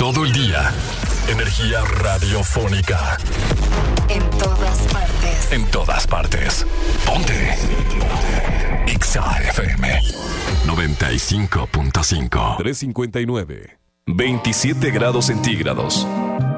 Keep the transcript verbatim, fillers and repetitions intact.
todo el día. Energía radiofónica. En todas partes. En todas partes. Ponte. Ponte. Exa F M noventa y cinco punto cinco. trescientos cincuenta y nueve. veintisiete grados centígrados.